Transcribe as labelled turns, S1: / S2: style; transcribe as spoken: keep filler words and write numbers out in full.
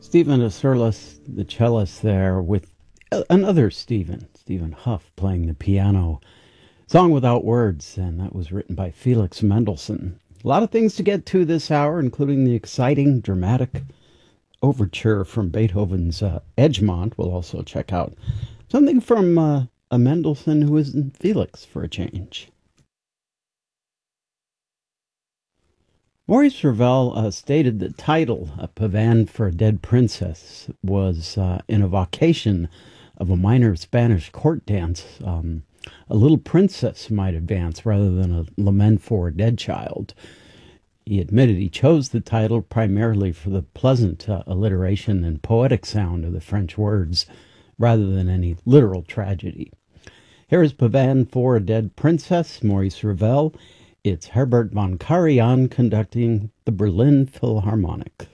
S1: Stephen Asurlis, the cellist there, with another Stephen, Stephen Huff, playing the piano. Song Without Words, and that was written by Felix Mendelssohn. A lot of things to get to this hour, including the exciting, dramatic overture from Beethoven's uh, Egmont. We'll also check out something from uh, a Mendelssohn who isn't Felix for a change. Maurice Ravel uh, stated the title, A Pavane for a Dead Princess, was uh, in evocation of a minor Spanish court dance. Um, a little princess might advance rather than a lament for a dead child. He admitted he chose the title primarily for the pleasant uh, alliteration and poetic sound of the French words, rather than any literal tragedy. Here is Pavane for a Dead Princess, Maurice Ravel. It's Herbert von Karajan conducting the Berlin Philharmonic.